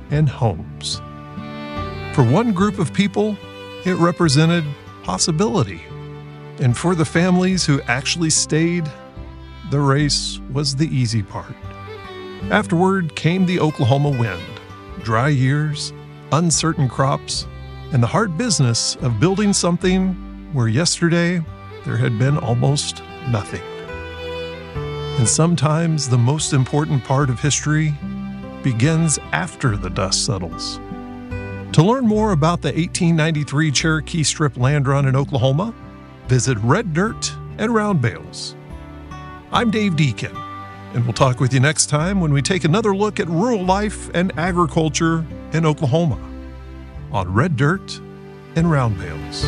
and homes. For one group of people, it represented possibility. And for the families who actually stayed, the race was the easy part. Afterward came the Oklahoma wind, dry years, uncertain crops, and the hard business of building something where yesterday there had been almost nothing. And sometimes the most important part of history begins after the dust settles. To learn more about the 1893 Cherokee Strip Land Run in Oklahoma, visit Red Dirt and Round Bales. I'm Dave Deacon, and we'll talk with you next time when we take another look at rural life and agriculture in Oklahoma on Red Dirt and Round Bales.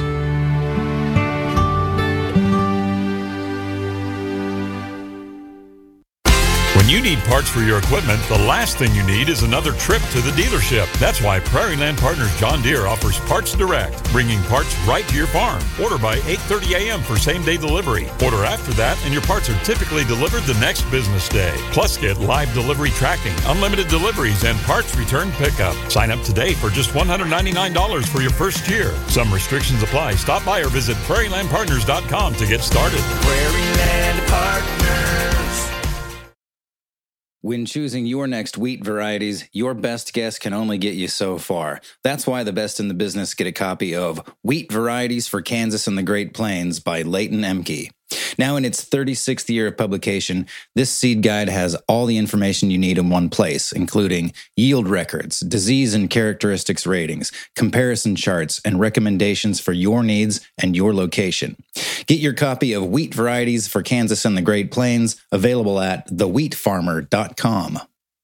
When you need parts for your equipment, the last thing you need is another trip to the dealership. That's why Prairie Land Partners John Deere offers Parts Direct, bringing parts right to your farm. Order by 8:30 a.m. for same-day delivery. Order after that, and your parts are typically delivered the next business day. Plus, get live delivery tracking, unlimited deliveries, and parts return pickup. Sign up today for just $199 for your first year. Some restrictions apply. Stop by or visit prairielandpartners.com to get started. Prairie Land Partners. When choosing your next wheat varieties, your best guess can only get you so far. That's why the best in the business get a copy of Wheat Varieties for Kansas and the Great Plains by Leighton Emke. Now in its 36th year of publication, this seed guide has all the information you need in one place, including yield records, disease and characteristics ratings, comparison charts, and recommendations for your needs and your location. Get your copy of Wheat Varieties for Kansas and the Great Plains, available at thewheatfarmer.com.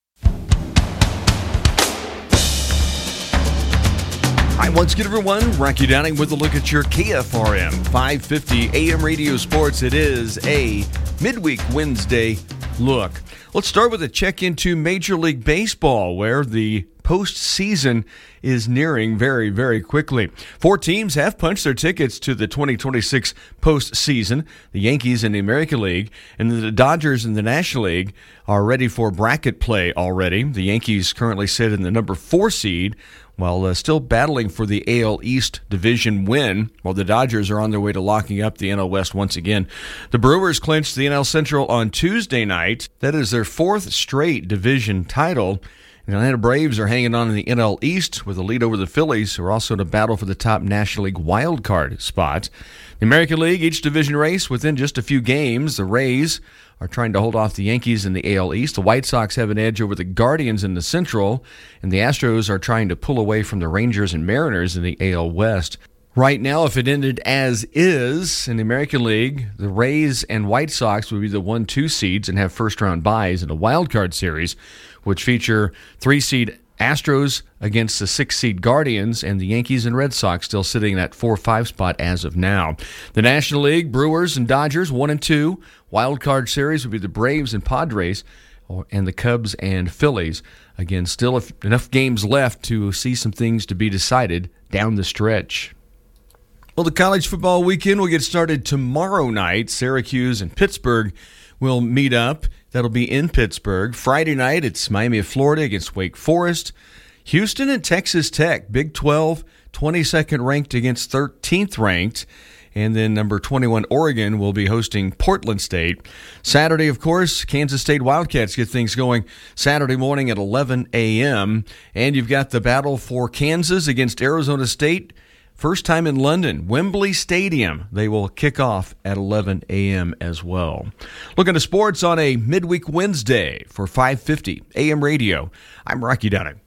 Hi, once again, everyone. Rocky Downing with a look at your KFRM 550 AM Radio Sports. It is a midweek Wednesday look. Let's start with a check into Major League Baseball, where the postseason is nearing very, very quickly. 4 teams have punched their tickets to the 2026 postseason. The Yankees in the American League and the Dodgers in the National League are ready for bracket play already. The Yankees currently sit in the number 4 seed, while still battling for the AL East division win, while the Dodgers are on their way to locking up the NL West once again. The Brewers clinched the NL Central on Tuesday night. That is their 4th straight division title. The Atlanta Braves are hanging on in the NL East with a lead over the Phillies, who are also in a battle for the top National League wildcard spot. The American League, each division race within just a few games. The Rays are trying to hold off the Yankees in the AL East. The White Sox have an edge over the Guardians in the Central, and the Astros are trying to pull away from the Rangers and Mariners in the AL West. Right now, if it ended as is in the American League, the Rays and White Sox would be the 1-2 seeds and have first-round byes in a wildcard series, which feature 3-seed Astros against the 6-seed Guardians, and the Yankees and Red Sox still sitting in that 4-5 spot as of now. The National League, Brewers and Dodgers, 1-2. Wildcard series would be the Braves and Padres, and the Cubs and Phillies. Again, still enough games left to see some things to be decided down the stretch. Well, the college football weekend will get started tomorrow night. Syracuse and Pittsburgh will meet up. That'll be in Pittsburgh. Friday night, it's Miami of Florida against Wake Forest. Houston and Texas Tech, Big 12, 22nd ranked against 13th ranked. And then number 21, Oregon, will be hosting Portland State. Saturday, of course, Kansas State Wildcats get things going Saturday morning at 11 a.m. And you've got the battle for Kansas against Arizona State. First time in London, Wembley Stadium. They will kick off at 11 a.m. as well. Looking to sports on a midweek Wednesday for 550 AM radio. I'm Rocky Downing.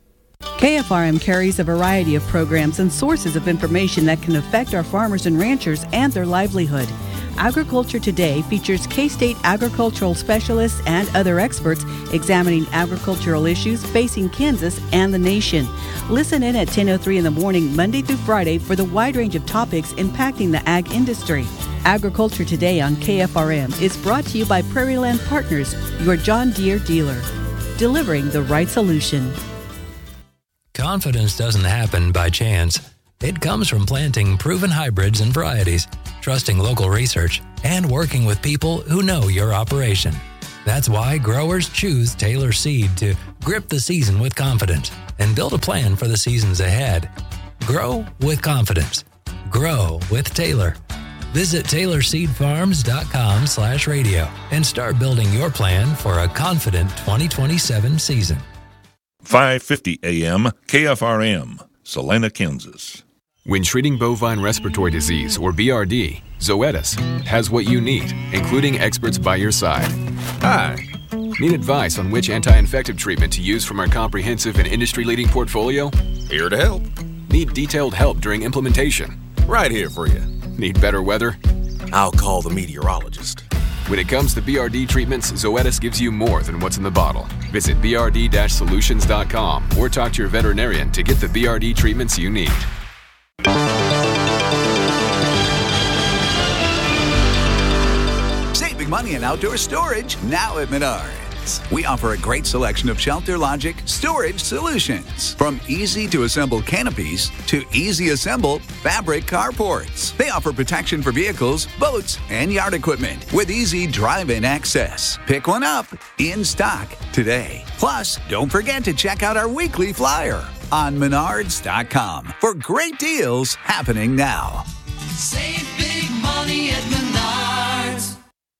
KFRM carries a variety of programs and sources of information that can affect our farmers and ranchers and their livelihood. Agriculture Today features K-State agricultural specialists and other experts examining agricultural issues facing Kansas and the nation. Listen in at 10:03 in the morning, Monday through Friday, for the wide range of topics impacting the ag industry. Agriculture Today on KFRM is brought to you by Prairie Land Partners, your John Deere dealer, delivering the right solution. Confidence doesn't happen by chance. It comes from planting proven hybrids and varieties, trusting local research, and working with people who know your operation. That's why growers choose Taylor Seed to grip the season with confidence and build a plan for the seasons ahead. Grow with confidence. Grow with Taylor. Visit TaylorSeedFarms.com/radio and start building your plan for a confident 2027 season. 5:50 a.m. KFRM, Salina, Kansas. When treating bovine respiratory disease, or BRD, Zoetis has what you need, including experts by your side. Hi. Need advice on which anti-infective treatment to use from our comprehensive and industry-leading portfolio? Here to help. Need detailed help during implementation? Right here for you. Need better weather? I'll call the meteorologist. When it comes to BRD treatments, Zoetis gives you more than what's in the bottle. Visit brd-solutions.com or talk to your veterinarian to get the BRD treatments you need. Saving money in outdoor storage now at Menards. We offer a great selection of Shelter Logic storage solutions. From easy-to-assemble canopies to easy-assemble fabric carports. They offer protection for vehicles, boats, and yard equipment with easy drive-in access. Pick one up in stock today. Plus, don't forget to check out our weekly flyer on Menards.com for great deals happening now. Save big money at Menards.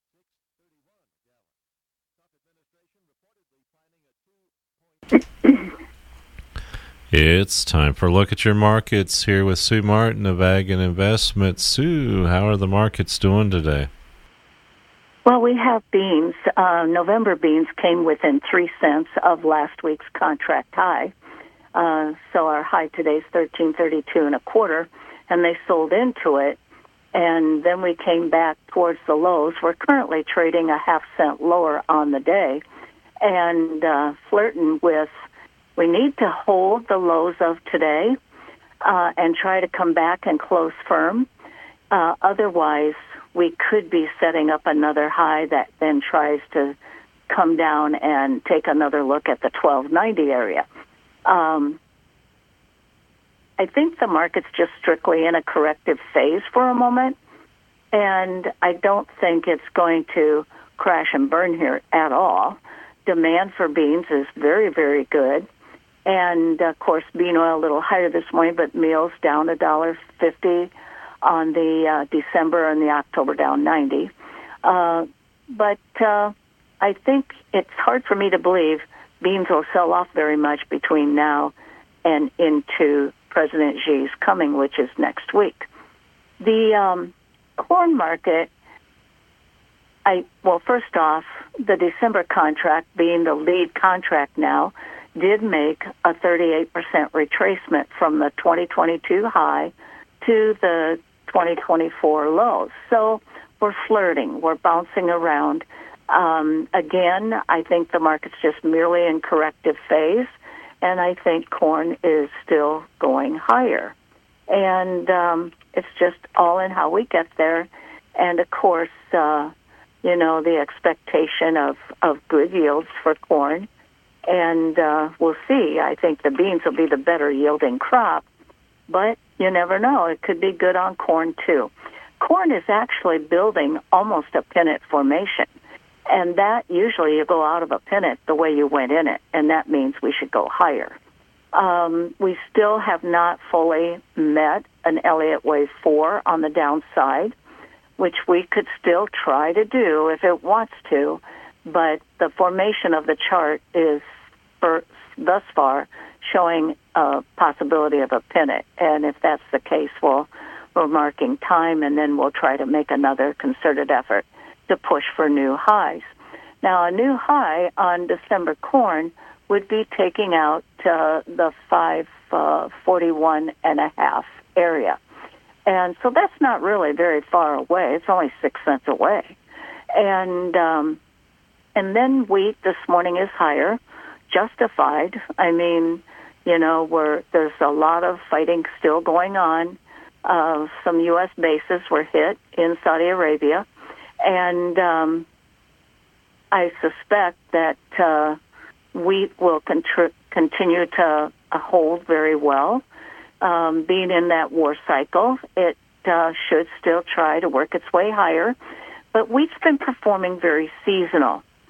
It's time for a look at your markets here with Sue Martin of Ag and Investments. Sue, how are the markets doing today? Well, we have beans. November beans came within 3 cents of last week's contract high. So our high today is $13.32 and they sold into it. And then we came back towards the lows. We're currently trading a half cent lower on the day and flirting with. We need to hold the lows of today and try to come back and close firm. Otherwise, we could be setting up another high that then tries to come down and take another look at the 1290 area. I think the market's just strictly in a corrective phase for a moment, and I don't think it's going to crash and burn here at all. Demand for beans is very, very good. And, of course, bean oil a little higher this morning, but meal's down $1.50 on the December and the October down 90. But I think it's hard for me to believe beans will sell off very much between now and into President Xi's coming, which is next week. The corn market, first off, the December contract being the lead contract now, did make a 38% retracement from the 2022 high to the 2024 lows. So we're flirting. We're bouncing around. Again, I think the market's just merely in corrective phase, and I think corn is still going higher. And it's just all in how we get there. And, of course, the expectation of good yields for corn. And we'll see. I think the beans will be the better yielding crop, but you never know. It could be good on corn, too. Corn is actually building almost a pennant formation, and that usually you go out of a pennant the way you went in it, and that means we should go higher. We still have not fully met an Elliott Wave 4 on the downside, which we could still try to do if it wants to, but the formation of the chart is, thus far, showing a possibility of a pennant. And if that's the case, we're marking time, and then we'll try to make another concerted effort to push for new highs. Now, a new high on December corn would be taking out the 541.5 area. And so that's not really very far away. It's only 6 cents away. And then wheat this morning is higher, justified. I mean, there's a lot of fighting still going on. Some U.S. bases were hit in Saudi Arabia, and I suspect that wheat will continue to hold very well. Being in that war cycle, it should still try to work its way higher. But wheat's been performing very seasonal.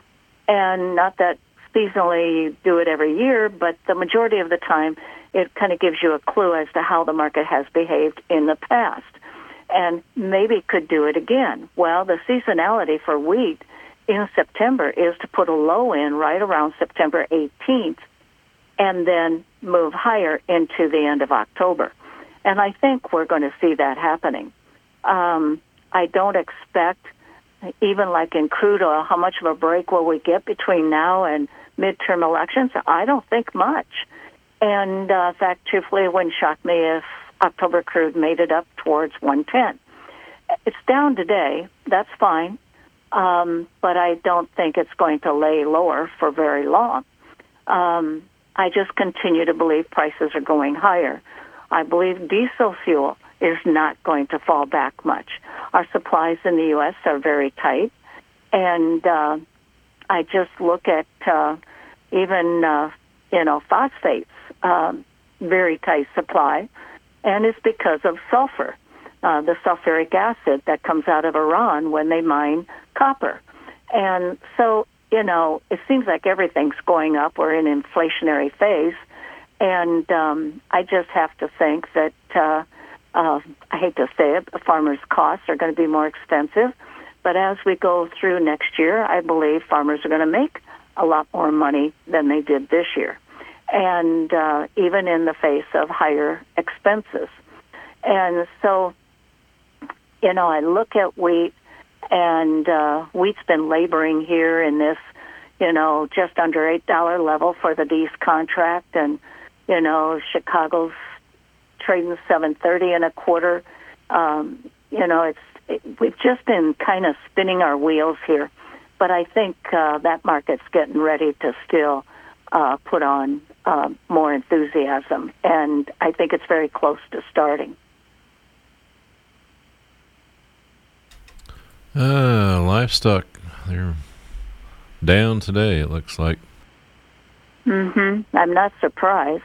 And not that seasonally you do it every year, but the majority of the time it kind of gives you a clue as to how the market has behaved in the past. And maybe could do it again. Well, the seasonality for wheat in September is to put a low in right around September 18th and then move higher into the end of October. And I think we're going to see that happening. I don't expect, even like in crude oil, how much of a break will we get between now and midterm elections? I don't think much. And in fact, truthfully, it wouldn't shock me if October crude made it up towards 110. It's down today. That's fine. But I don't think it's going to lay lower for very long. I just continue to believe prices are going higher. I believe diesel fuel is not going to fall back much. Our supplies in the U.S. are very tight, and I just look at even phosphates, very tight supply, and it's because of sulfur, the sulfuric acid that comes out of Iran when they mine copper. And so, it seems like everything's going up. We're in an inflationary phase, and I just have to think that, I hate to say it, farmers' costs are going to be more expensive. But as we go through next year, I believe farmers are going to make a lot more money than they did this year, and even in the face of higher expenses. And so, I look at wheat, and wheat's been laboring here in this, just under $8 level for the D's contract, and, Chicago's trading $7.30 and a quarter. We've just been kind of spinning our wheels here, but I think that market's getting ready to still put on more enthusiasm, and I think it's very close to starting. Livestock, they're down today, it looks like. I'm not surprised.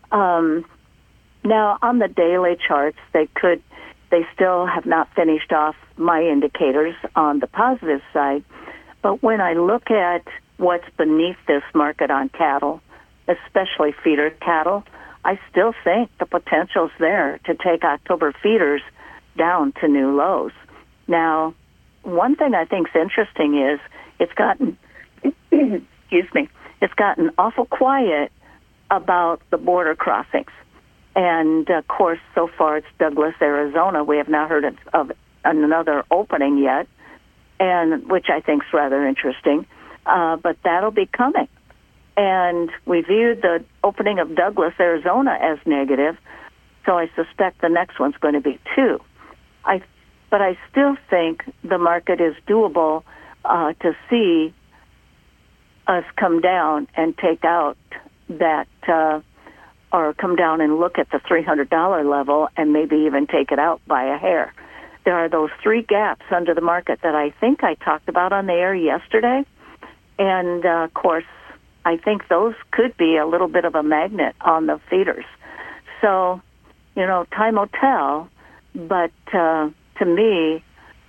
Now, on the daily charts, they still have not finished off my indicators on the positive side. But when I look at what's beneath this market on cattle, especially feeder cattle, I still think the potential's there to take October feeders down to new lows. Now, one thing I think is interesting is it's gotten, it's gotten awful quiet about the border crossings. And, of course, so far it's Douglas, Arizona. We have not heard of another opening yet, and which I think is rather interesting. But that'll be coming. And we viewed the opening of Douglas, Arizona as negative, so I suspect the next one's going to be too. But I still think the market is doable to see us come down and take out that, or come down and look at the $300 level and maybe even take it out by a hair. There are those three gaps under the market that I think I talked about on the air yesterday. And, of course, I think those could be a little bit of a magnet on the feeders. So, time will tell. But to me,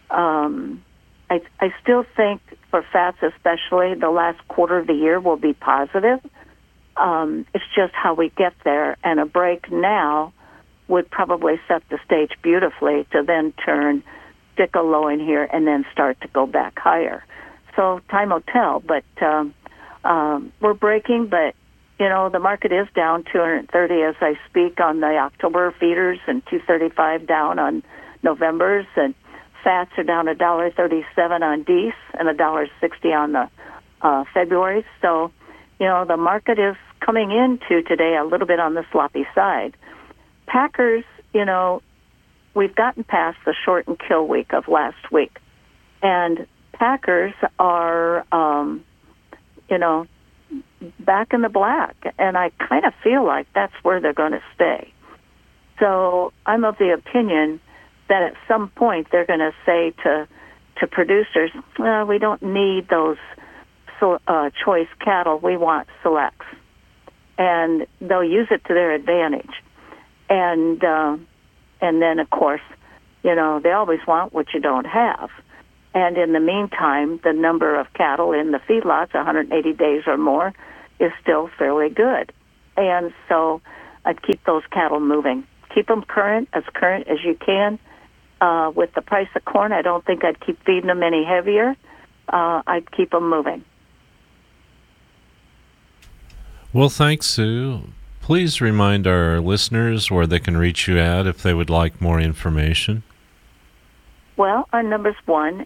I still think for fats especially, the last quarter of the year will be positive. It's just how we get there. And a break now would probably set the stage beautifully to then stick a low in here, and then start to go back higher. So time will tell, but we're breaking, but, the market is down 230 as I speak on the October feeders and 235 down on November's, and fats are down $1.37 on Dees and $1.60 on the February. So, the market is coming into today a little bit on the sloppy side. Packers, we've gotten past the short and kill week of last week, and Packers are, back in the black, and I kind of feel like that's where they're going to stay. So I'm of the opinion that at some point they're going to say to producers, we don't need those choice cattle, we want selects. And they'll use it to their advantage. And then, of course, they always want what you don't have. And in the meantime, the number of cattle in the feedlots, 180 days or more, is still fairly good. And so I'd keep those cattle moving. Keep them current as you can. With the price of corn, I don't think I'd keep feeding them any heavier. I'd keep them moving. Well, thanks, Sue. Please remind our listeners where they can reach you at if they would like more information. Well, our number's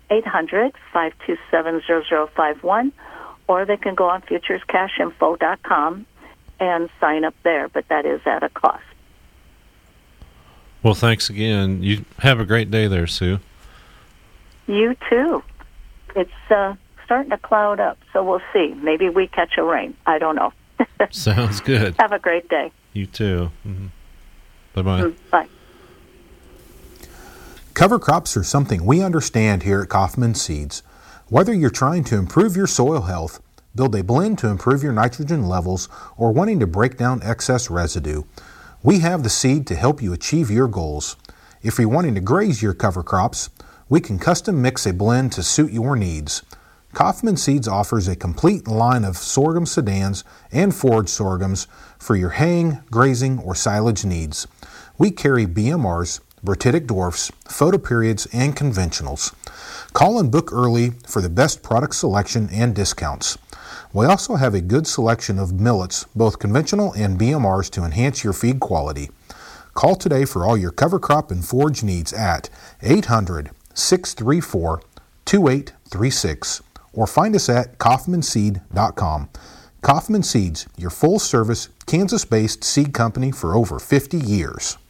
1-800-527-0051, or they can go on futurescashinfo.com and sign up there, but that is at a cost. Well, thanks again. You have a great day there, Sue. You too. It's starting to cloud up, so we'll see. Maybe we catch a rain. I don't know. Sounds good. Have a great day. You too. Mm-hmm. Bye-bye. Bye. Cover crops are something we understand here at Kaufman Seeds. Whether you're trying to improve your soil health, build a blend to improve your nitrogen levels, or wanting to break down excess residue, we have the seed to help you achieve your goals. If you're wanting to graze your cover crops, we can custom mix a blend to suit your needs. Kaufman Seeds offers a complete line of sorghum sedans and forage sorghums for your haying, grazing, or silage needs. We carry BMRs, Bertitic dwarfs, photoperiods, and conventionals. Call and book early for the best product selection and discounts. We also have a good selection of millets, both conventional and BMRs, to enhance your feed quality. Call today for all your cover crop and forage needs at 800-634-2836 or find us at kaufmanseed.com. Kaufman Seeds, your full-service, Kansas-based seed company for over 50 years.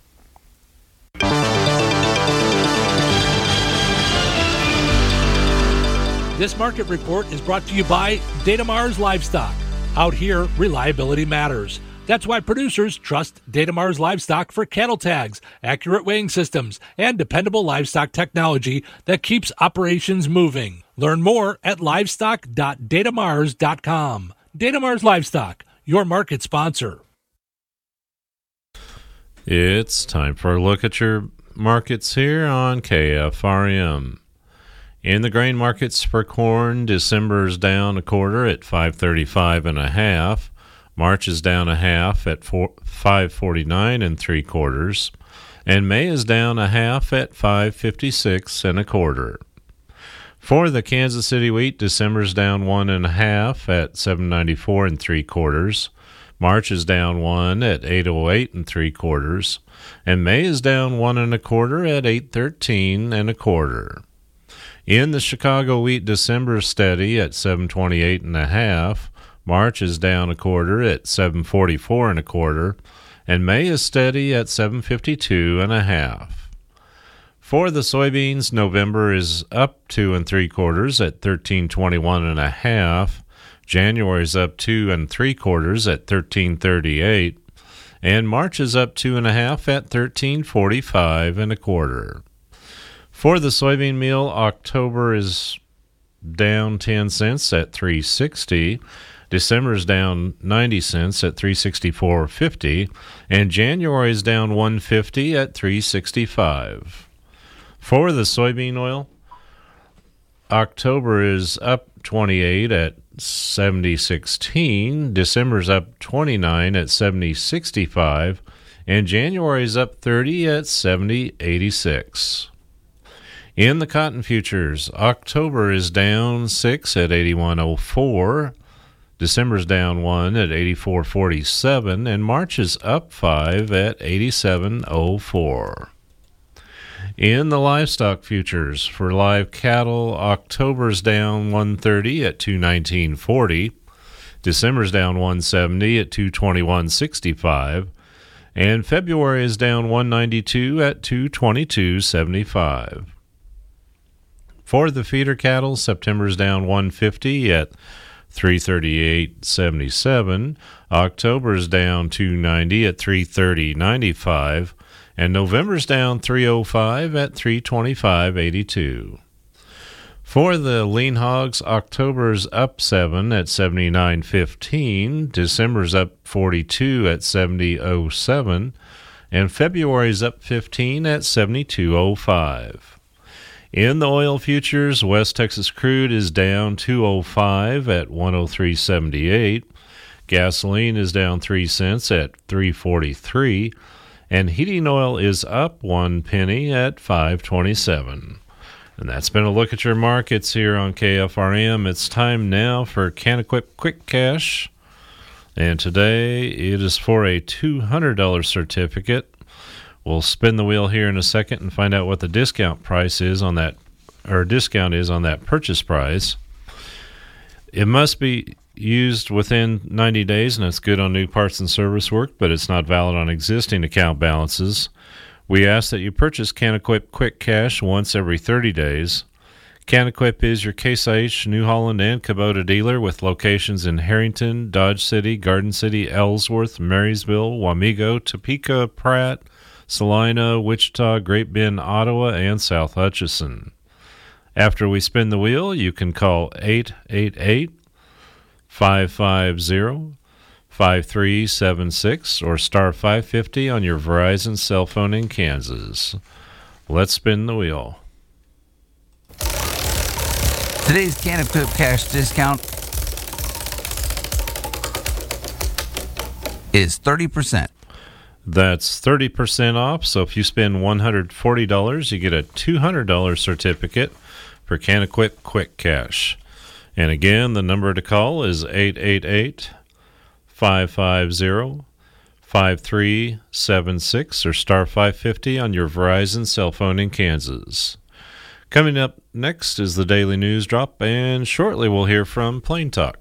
This market report is brought to you by Datamars Livestock. Out here, reliability matters. That's why producers trust Datamars Livestock for cattle tags, accurate weighing systems, and dependable livestock technology that keeps operations moving. Learn more at livestock.datamars.com. Datamars Livestock, your market sponsor. It's time for a look at your markets here on KFRM. In the grain markets for corn, December's down a quarter at 5.35 1/2. March is down a half at 5.49 3/4, and May is down a half at 5.56 1/4. For the Kansas City wheat, December's down 1 1/2 at 7.94 3/4. March is down 1 at 8.08 3/4, and May is down 1 1/4 at 8.13 1/4. In the Chicago wheat, December steady at 7.28 1/2. March is down a quarter at 7.44 1/4, and May is steady at 7.52 1/2. For the soybeans, November is up 2 3/4 at 13.21 1/2. January is up 2 3/4 at 13.38, and March is up 2 1/2 at 13.45 1/4. For the soybean meal, October is down 10 cents at 3.60. December is down 90 cents at 364.50, and January is down 1.50 at 365. For the soybean oil, October is up 28 at 70.16, December is up 29 at 70.65, and January is up 30 at 70.86. In the cotton futures, October is down 6 at 81.04, December's down 1 at 84.47, and March is up 5 at 87.04. In the livestock futures, for live cattle, October's down 130 at 219.40, December's down 170 at 221.65, and February is down 192 at 222.75. For the feeder cattle, September's down 150 at 338.77, October's down 290 at 330.95, and November's down 305 at 325.82. For the lean hogs, October's up 7 at 79.15, December's up 42 at 70.07, and February's up 15 at 72.05. In the oil futures, West Texas crude is down $2.05 at 103.78. Gasoline is down 3 cents at $3.43. And heating oil is up 1 penny at $5.27. And that's been a look at your markets here on KFRM. It's time now for CanEquip Quick Cash. And today it is for a $200 certificate. We'll spin the wheel here in a second and find out what the discount price is on that, or discount is on that purchase price. It must be used within 90 days, and it's good on new parts and service work, but it's not valid on existing account balances. We ask that you purchase CanEquip Quick Cash once every 30 days. CanEquip is your Case IH, New Holland, and Kubota dealer with locations in Harrington, Dodge City, Garden City, Ellsworth, Marysville, Wamego, Topeka, Pratt, Salina, Wichita, Great Bend, Ottawa, and South Hutchinson. After we spin the wheel, you can call 888-550-5376 or star 550 on your Verizon cell phone in Kansas. Let's spin the wheel. Today's CanEquip Cash discount is 30%. That's 30% off, so if you spend $140, you get a $200 certificate for CanEquip Quick Cash. And again, the number to call is 888-550-5376 or star 550 on your Verizon cell phone in Kansas. Coming up next is the Daily News Drop, and shortly we'll hear from Plain Talk.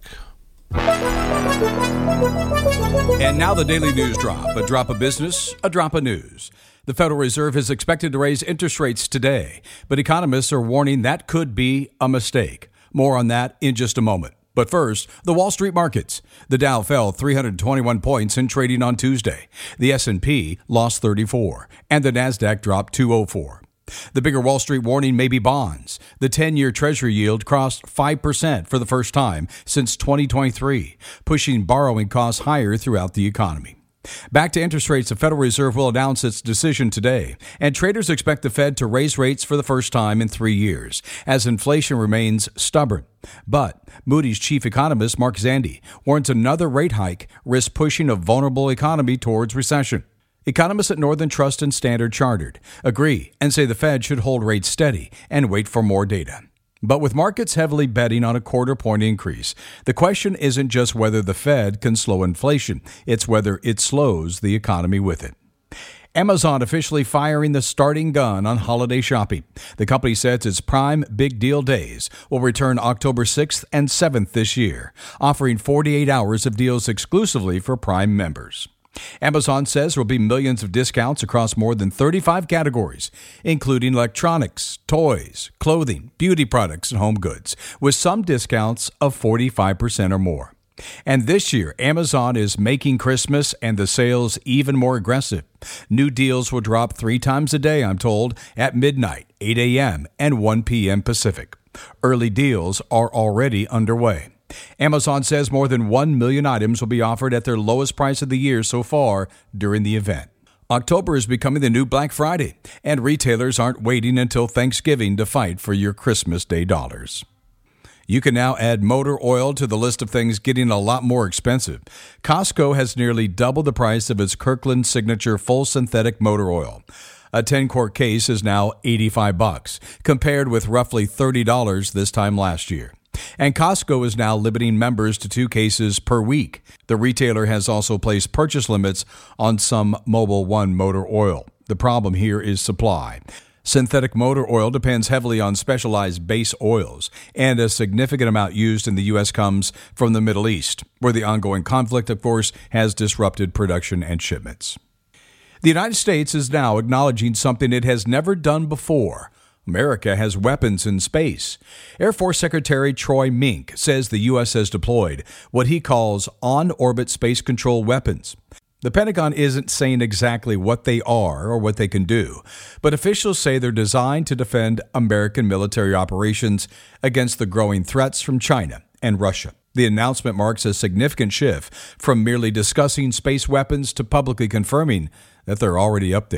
And now the Daily News Drop, a drop of business, a drop of news. The Federal Reserve is expected to raise interest rates today, but economists are warning that could be a mistake. More on that in just a moment. But first, the Wall Street markets. The Dow fell 321 points in trading on Tuesday. The S&P lost 34, and the Nasdaq dropped 204. The bigger Wall Street warning may be bonds. The 10-year Treasury yield crossed 5% for the first time since 2023, pushing borrowing costs higher throughout the economy. Back to interest rates, the Federal Reserve will announce its decision today, and traders expect the Fed to raise rates for the first time in 3 years, as inflation remains stubborn. But Moody's chief economist, Mark Zandi, warns another rate hike risks pushing a vulnerable economy towards recession. Economists at Northern Trust and Standard Chartered agree and say the Fed should hold rates steady and wait for more data. But with markets heavily betting on a quarter-point increase, the question isn't just whether the Fed can slow inflation, it's whether it slows the economy with it. Amazon officially firing the starting gun on holiday shopping. The company says its Prime Big Deal Days will return October 6th and 7th this year, offering 48 hours of deals exclusively for Prime members. Amazon says there will be millions of discounts across more than 35 categories, including electronics, toys, clothing, beauty products, and home goods, with some discounts of 45% or more. And this year, Amazon is making Christmas and the sales even more aggressive. New deals will drop 3 times a day, I'm told, at midnight, 8 a.m., and 1 p.m. Pacific. Early deals are already underway. Amazon says more than 1 million items will be offered at their lowest price of the year so far during the event. October is becoming the new Black Friday, and retailers aren't waiting until Thanksgiving to fight for your Christmas Day dollars. You can now add motor oil to the list of things getting a lot more expensive. Costco has nearly doubled the price of its Kirkland Signature Full Synthetic Motor Oil. A 10-quart case is now $85, compared with roughly $30 this time last year. And Costco is now limiting members to 2 cases per week. The retailer has also placed purchase limits on some Mobil 1 motor oil. The problem here is supply. Synthetic motor oil depends heavily on specialized base oils, and a significant amount used in the U.S. comes from the Middle East, where the ongoing conflict, of course, has disrupted production and shipments. The United States is now acknowledging something it has never done before. America has weapons in space. Air Force Secretary Troy Mink says the U.S. has deployed what he calls on-orbit space control weapons. The Pentagon isn't saying exactly what they are or what they can do, but officials say they're designed to defend American military operations against the growing threats from China and Russia. The announcement marks a significant shift from merely discussing space weapons to publicly confirming that they're already up there.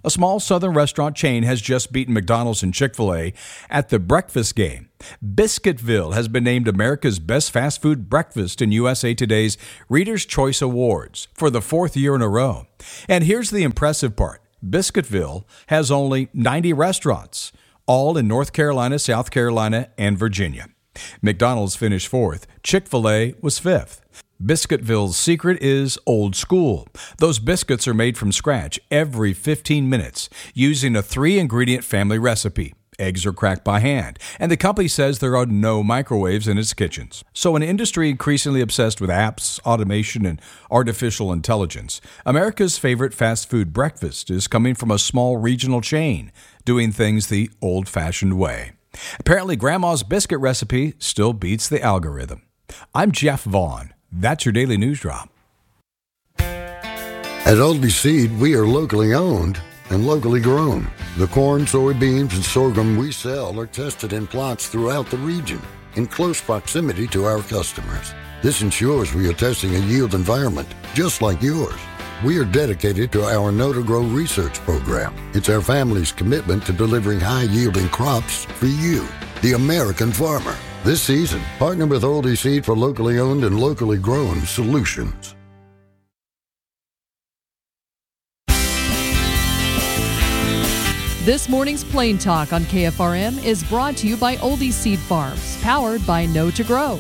A small southern restaurant chain has just beaten McDonald's and Chick-fil-A at the breakfast game. Biscuitville has been named America's best fast food breakfast in USA Today's Reader's Choice Awards for the 4th year in a row. And here's the impressive part. Biscuitville has only 90 restaurants, all in North Carolina, South Carolina, and Virginia. McDonald's finished 4th. Chick-fil-A was 5th. Biscuitville's secret is old school. Those biscuits are made from scratch every 15 minutes using a 3-ingredient family recipe. Eggs are cracked by hand, and the company says there are no microwaves in its kitchens. So an industry increasingly obsessed with apps, automation, and artificial intelligence, America's favorite fast food breakfast is coming from a small regional chain, doing things the old-fashioned way. Apparently, Grandma's biscuit recipe still beats the algorithm. I'm Jeff Vaughn. That's your Daily News Drop. At Aldi Seed, we are locally owned and locally grown. The corn, soybeans, and sorghum we sell are tested in plots throughout the region in close proximity to our customers. This ensures we are testing a yield environment just like yours. We are dedicated to our Know to Grow research program. It's our family's commitment to delivering high-yielding crops for you, the American farmer. This season, partner with Aldi Seed for locally owned and locally grown solutions. This morning's Plain Talk on KFRM is brought to you by Oldie Seed Farms, powered by Know to Grow.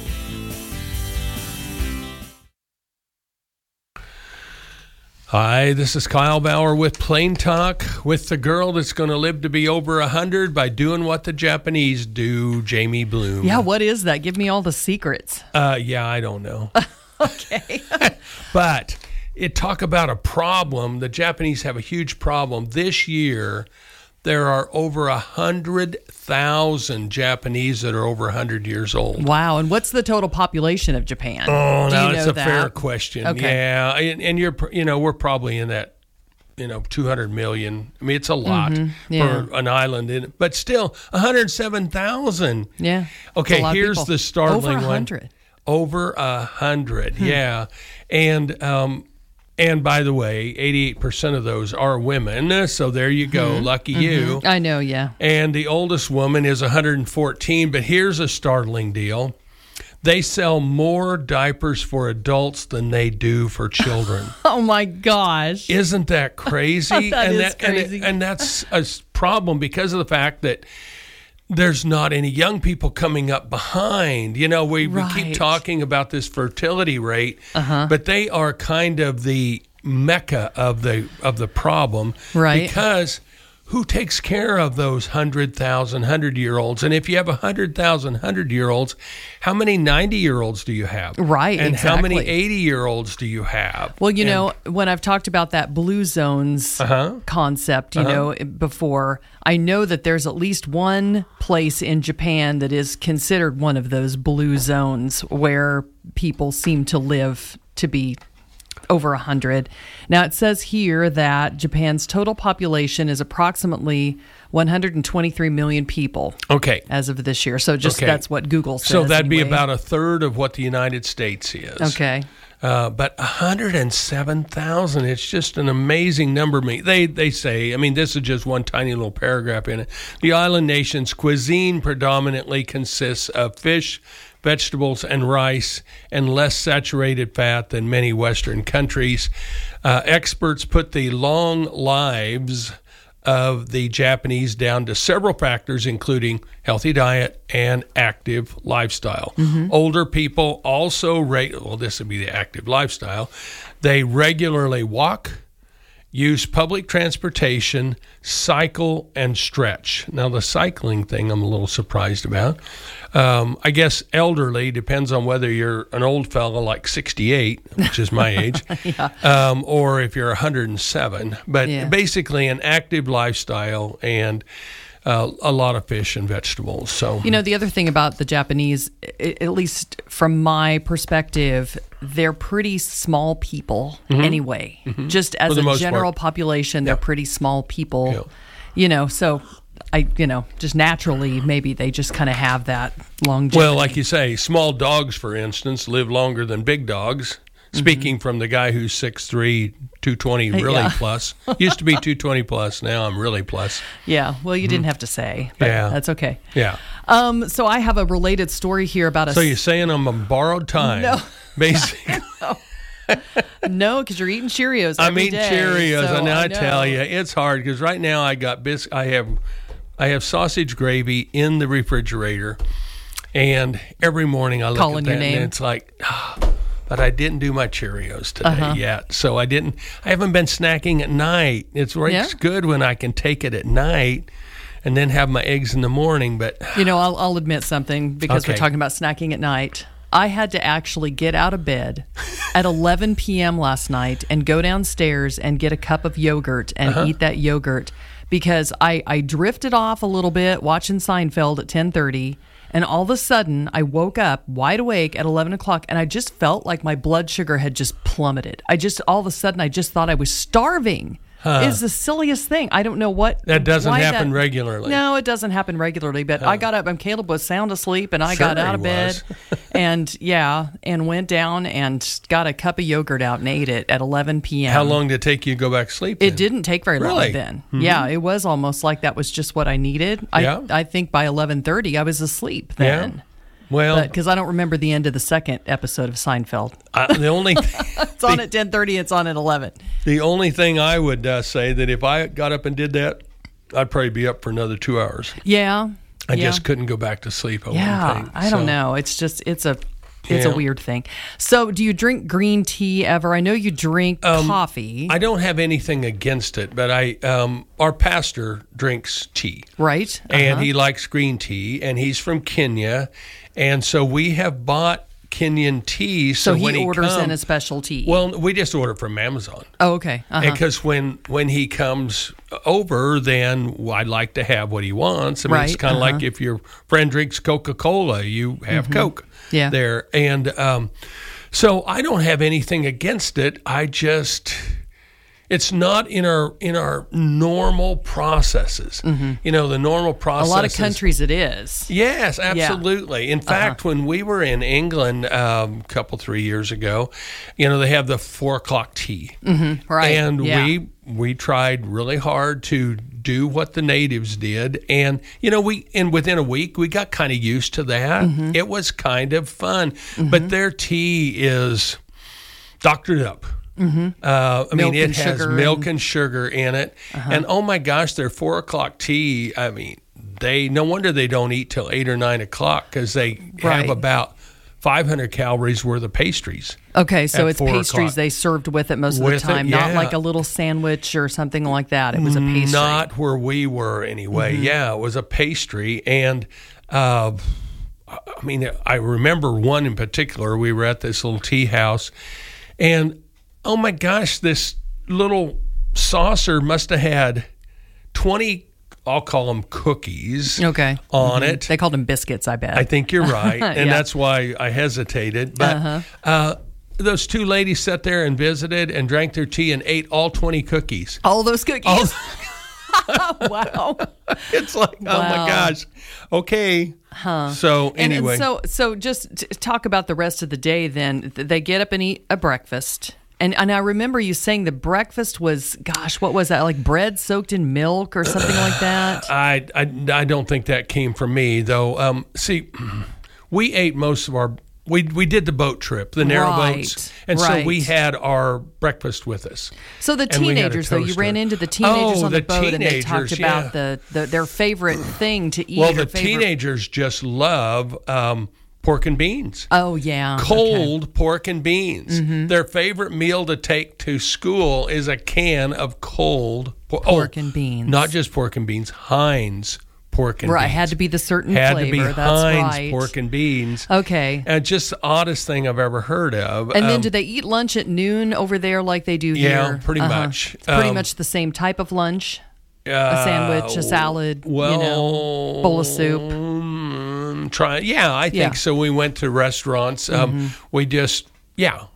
Hi, this is Kyle Bauer with Plain Talk, with the girl that's going to live to be over 100 by doing what the Japanese do, Jamie Bloom. Yeah, what is that? Give me all the secrets. Yeah, I don't know. Okay. But talk about a problem. The Japanese have a huge problem. This year, there are over 100,000 Japanese that are over 100 years old. Wow. And what's the total population of Japan? Oh, now it's a fair question. Okay. Yeah. And we're probably in that, 200 million. I mean, it's a lot for an island. But still, 107,000. Yeah. Okay, here's the startling over 100. one. Over 100. Yeah. And by the way, 88% of those are women. So there you go. Lucky you. I know, yeah. And the oldest woman is 114. But here's a startling deal. They sell more diapers for adults than they do for children. Oh, my gosh. Isn't that crazy? That is crazy. And that's a problem because of the fact that there's not any young people coming up behind. We keep talking about this fertility rate, but they are kind of the mecca of the problem. Right. Because who takes care of those 100,000 100-year-olds? And if you have 100,000 100-year-olds, how many 90-year-olds do you have? Right, and exactly. how many 80-year-olds do you have? Well, when I've talked about that blue zones concept, before, I know that there's at least one place in Japan that is considered one of those blue zones where people seem to live to be over 100. Now, it says here that Japan's total population is approximately 123 million people. Okay. As of this year. So that's what Google says. So that'd be anyway. about a third of what the United States is. Okay. But 107,000, it's just an amazing number. They say, this is just one tiny little paragraph in it. The island nation's cuisine predominantly consists of fish, vegetables, and rice, and less saturated fat than many Western countries. Experts put the long lives of the Japanese down to several factors, including healthy diet and active lifestyle. Older people also, this would be the active lifestyle, they regularly walk, use public transportation, cycle, and stretch. Now, the cycling thing I'm a little surprised about. I guess elderly depends on whether you're an old fella like 68, which is my age, or if you're 107. But basically an active lifestyle and a lot of fish and vegetables. So the other thing about the Japanese, at least from my perspective, they're pretty small people anyway. Just as a general population, they're pretty small people. So just naturally, maybe they just kind of have that longevity. Well, like you say, small dogs, for instance, live longer than big dogs. Speaking from the guy who's 6'3", 220 really plus. Used to be 220 plus. Now I'm really plus. Yeah. Well, you didn't have to say. But that's okay. Yeah. So I have a related story here about So you're saying I'm on borrowed time? No. Basically. No, because you're eating Cheerios. I'm eating Cheerios, so and I know. tell you, it's hard because right now I got I have sausage gravy in the refrigerator, and every morning I look Calling at your that name. and it's like, but I didn't do my Cheerios today yet, so I haven't been snacking at night. It's good when I can take it at night and then have my eggs in the morning. But I'll admit something because we're talking about snacking at night. I had to actually get out of bed at 11 p.m. last night and go downstairs and get a cup of yogurt and eat that yogurt because I drifted off a little bit watching Seinfeld at 10:30, and all of a sudden I woke up wide awake at 11 o'clock and I just felt like my blood sugar had just plummeted. All of a sudden I just thought I was starving. It's the silliest thing. I don't know what. That doesn't happen regularly. No, it doesn't happen regularly. But I got up, and Caleb was sound asleep, and I got out of bed, and went down and got a cup of yogurt out and ate it at 11 p.m. How long did it take you to go back to sleep? It didn't take very long then. Mm-hmm. Yeah, it was almost like that was just what I needed. I think by 11:30 I was asleep then. Yeah. Well, because I don't remember the end of the second episode of Seinfeld. The only it's on at 10:30. It's on at 11. The only thing I would say that if I got up and did that, I'd probably be up for another 2 hours. Yeah, I just couldn't go back to sleep. I don't know. It's just it's a weird thing. So, do you drink green tea ever? I know you drink coffee. I don't have anything against it, but our pastor drinks tea, right? And he likes green tea, and he's from Kenya. And so we have bought Kenyan tea. So he when orders in a special tea. Well, we just order from Amazon. Oh, okay. Because when he comes over, then I'd like to have what he wants. I mean, it's kind of like if your friend drinks Coca-Cola, you have Coke there. And so I don't have anything against it. It's not in our normal processes. The normal processes. A lot of countries it is. Yes, absolutely. In fact, when we were in England a couple, 3 years ago, they have the 4 o'clock tea. Mm-hmm. Right. And we tried really hard to do what the natives did. And, within a week, we got kind of used to that. Mm-hmm. It was kind of fun. Mm-hmm. But their tea is doctored up. Mm-hmm. It has milk and sugar in it. And oh my gosh, their 4 o'clock tea, no wonder they don't eat till 8 or 9 o'clock because they have about 500 calories worth of pastries. Okay, so it's pastries they served with it most of the time, not like a little sandwich or something like that. It was a pastry. Not where we were anyway. Mm-hmm. Yeah, it was a pastry. And I remember one in particular. We were at this little tea house, and oh my gosh, this little saucer must have had 20, I'll call them cookies, on it. They called them biscuits, I bet. I think you're right, and that's why I hesitated. But those two ladies sat there and visited and drank their tea and ate all 20 cookies. All those cookies? Wow. It's like, oh my gosh. Okay. So anyway. And so just talk about the rest of the day then. They get up and eat a breakfast. And I remember you saying the breakfast was, gosh, what was that? Like bread soaked in milk or something like that? I don't think that came from me, though. See, we ate most of our... We did the boat trip, the narrow boats, and so we had our breakfast with us. So the teenagers, though, you ran into the teenagers on the boat, and they talked about their favorite thing to eat. Well, the teenagers just love... pork and beans. Oh, yeah. Cold pork and beans. Mm-hmm. Their favorite meal to take to school is a can of cold pork and beans. Not just pork and beans, Heinz pork and beans. Right, had to be the certain flavor. Had to be Heinz pork and beans. Okay. And just the oddest thing I've ever heard of. And then do they eat lunch at noon over there like they do here? Yeah, pretty much. It's pretty much the same type of lunch? A sandwich, a salad, bowl of soup. I think so. We went to restaurants. We just,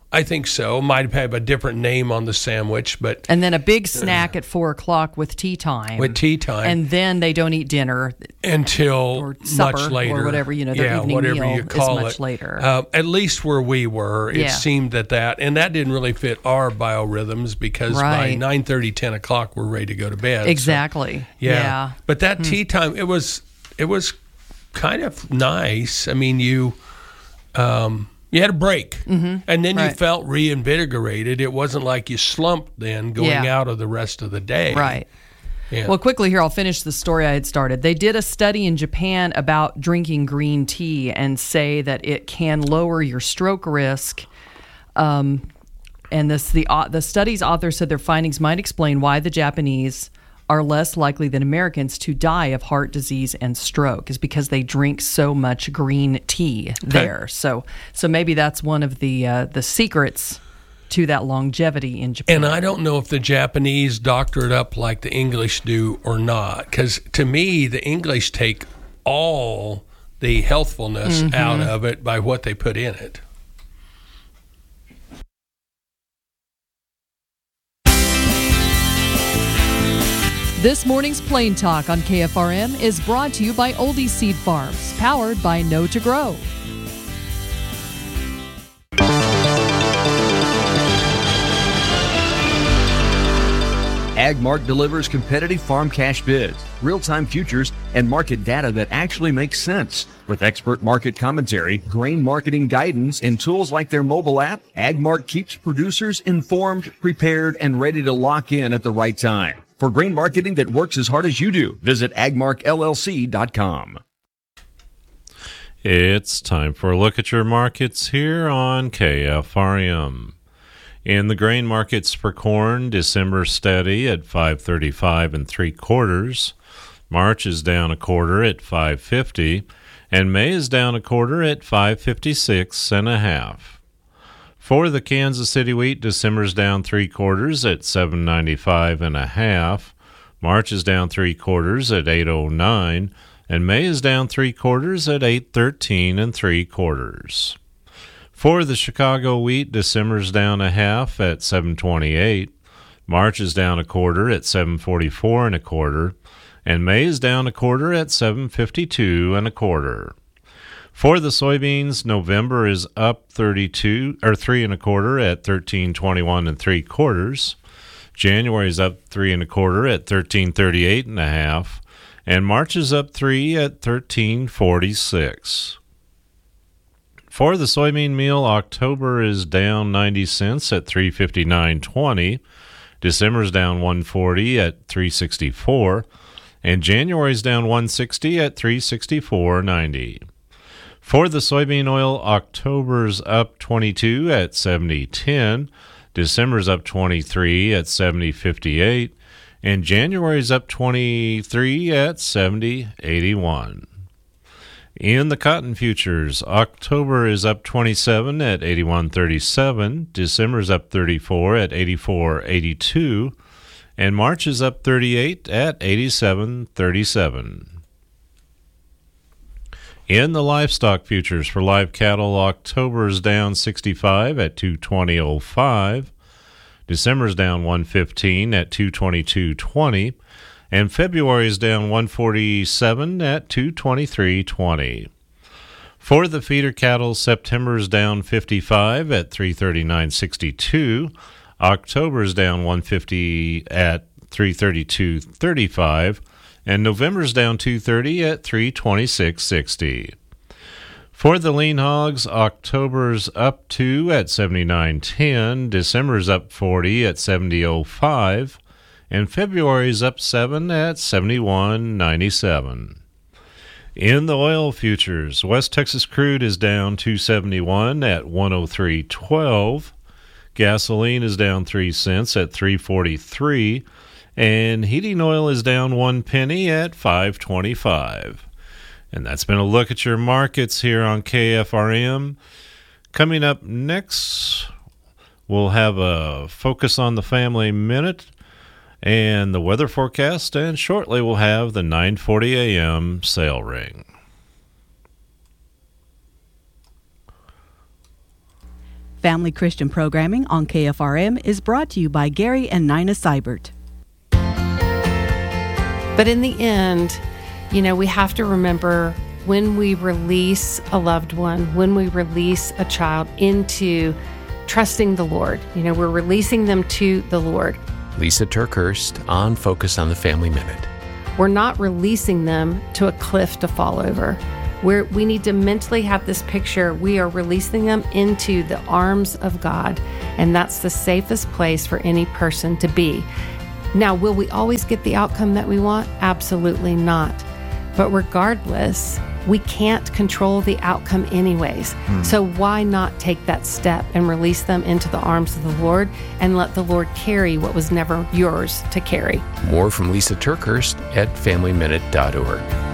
I think so. Might have a different name on the sandwich, but and then a big snack at 4:00 with tea time. And then they don't eat dinner until or supper, much later, or whatever their evening whatever meal you call is much it. later. At least where we were, it seemed that didn't really fit our biorhythms because by 9:30, 10 o'clock, we're ready to go to bed. Exactly. So, yeah. But that tea time, it was kind of nice. I mean, you had a break, and then you felt reinvigorated. It wasn't like you slumped then going out of the rest of the day. Right. Yeah. Well, quickly here, I'll finish the story I had started. They did a study in Japan about drinking green tea and say that it can lower your stroke risk. And the study's author said their findings might explain why the Japanese are less likely than Americans to die of heart disease and stroke, is because they drink so much green tea there. So maybe that's one of the secrets to that longevity in Japan. And I don't know if the Japanese doctor it up like the English do or not, because to me, the English take all the healthfulness out of it by what they put in it. This morning's Plain Talk on KFRM is brought to you by Oldie Seed Farms, powered by Know to Grow. AgMark delivers competitive farm cash bids, real-time futures, and market data that actually makes sense. With expert market commentary, grain marketing guidance, and tools like their mobile app, AgMark keeps producers informed, prepared, and ready to lock in at the right time. For grain marketing that works as hard as you do, visit agmarkllc.com. It's time for a look at your markets here on KFRM. In the grain markets for corn, December steady at 5.35 3/4. March is down 1/4 at 5.50, and May is down 1/4 at 5.56 1/2. For the Kansas City wheat, December's down 3/4 at 7.95 1/2. March is down 3/4 at 8.09, and May is down 3/4 at 8.13 3/4. For the Chicago wheat, December's down 1/2 at 7.28. March is down 1/4 at 7.44 1/4, and May is down 1/4 at 7.52 1/4. For the soybeans, November is up 3 1/4 at 13.21 3/4. January is up 3 1/4 at 13.38 1/2, and March is up 3 at 13.46. For the soybean meal, October is down 90 cents at 3.59.20. December is down 1.40 at 3.64, and January is down 1.60 at 3.64.90. For the soybean oil, October's up 22 at 70.10, December's up 23 at 70.58, and January's up 23 at 70.81. In the cotton futures, October is up 27 at 81.37, December's up 34 at 84.82, and March is up 38 at 87.37. In the livestock futures for live cattle, October is down 65 at 220.05, December is down 115 at 222.20, and February is down 147 at 223.20. For the feeder cattle, September is down 55 at 339.62, October is down 150 at 332.35, and November's down 230 at 326.60. For the lean hogs, October's up 2 at 79.10, December's up 40 at 70.05, and February's up 7 at 71.97. In the oil futures, West Texas crude is down 271 at 103.12, gasoline is down 3 cents at 3.43, and heating oil is down 1 penny at 5.25. And that's been a look at your markets here on KFRM. Coming up next, we'll have a Focus on the Family Minute and the weather forecast, and shortly we'll have the 9:40 a.m. sale ring. Family Christian programming on KFRM is brought to you by Gary and Nina Seibert. But in the end, we have to remember when we release a loved one, when we release a child into trusting the Lord, we're releasing them to the Lord. Lisa Turkhurst on Focus on the Family Minute. We're not releasing them to a cliff to fall over. We need to mentally have this picture. We are releasing them into the arms of God, and that's the safest place for any person to be. Now, will we always get the outcome that we want? Absolutely not. But regardless, we can't control the outcome anyways. So why not take that step and release them into the arms of the Lord and let the Lord carry what was never yours to carry? More from Lisa Turkhurst at FamilyMinute.org.